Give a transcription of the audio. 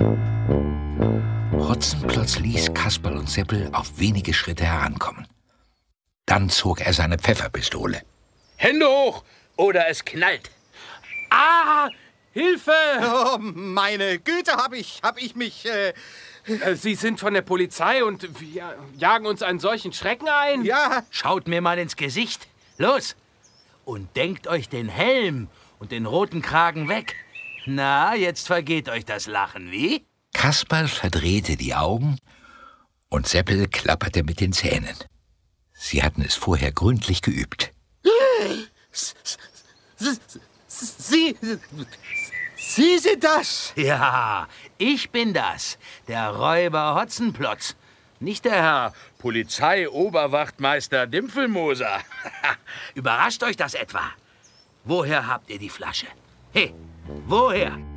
Hotzenplotz ließ Kasperl und Seppel auf wenige Schritte herankommen. Dann zog er seine Pfefferpistole. Hände hoch, oder es knallt. Ah, Hilfe! Oh, meine Güte, hab ich mich... Sie sind von der Polizei und wir jagen uns einen solchen Schrecken ein? Ja. Schaut mir mal ins Gesicht. Los! Und denkt euch den Helm und den roten Kragen weg. Na, jetzt vergeht euch das Lachen, wie? Kasperl verdrehte die Augen und Seppel klapperte mit den Zähnen. Sie hatten es vorher gründlich geübt. Sie sind das? Ja, ich bin das, der Räuber Hotzenplotz. Nicht der Herr Polizei-Oberwachtmeister Dimpfelmoser. Überrascht euch das etwa? Woher habt ihr die Flasche? Hey, woher?